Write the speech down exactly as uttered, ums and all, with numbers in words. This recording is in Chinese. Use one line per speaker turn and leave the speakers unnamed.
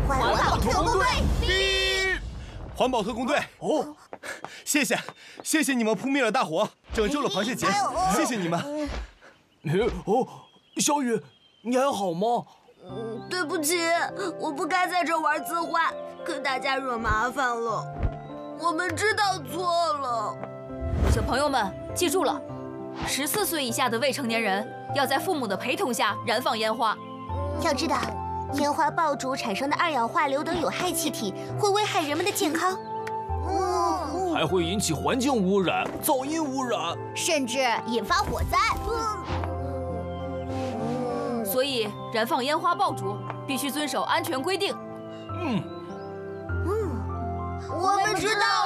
环保特工队，
第一，环保特工队。哦，谢谢，谢谢你们扑灭了大火，拯救了螃蟹节，谢谢你们。
哦，小雨，你还好吗？
嗯，对不起，我不该在这玩字画，给大家惹麻烦了。我们知道错了。
小朋友们，记住了，十四岁以下的未成年人要在父母的陪同下燃放烟花。
要知道，烟花爆竹产生的二氧化硫等有害气体会危害人们的健康，
嗯，还会引起环境污染、噪音污染，
甚至引发火灾。
所以，燃放烟花爆竹必须遵守安全规定。
嗯，
嗯，我们知道